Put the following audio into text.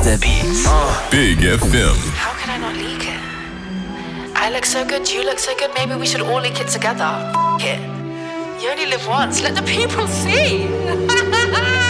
the Beats. Big FM. How can I not leak it? I look so good, you look so good, maybe we should all leak it together. F it. You only live once, let the people see.